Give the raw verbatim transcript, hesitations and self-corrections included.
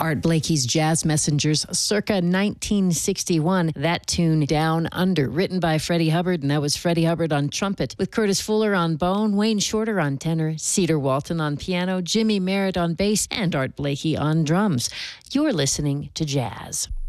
Art Blakey's Jazz Messengers circa nineteen sixty-one. That tune, Down Under, written by Freddie Hubbard, and that was Freddie Hubbard on trumpet, with Curtis Fuller on bone, Wayne Shorter on tenor, Cedar Walton on piano, Jimmy Merritt on bass, and Art Blakey on drums. You're listening to Jazz.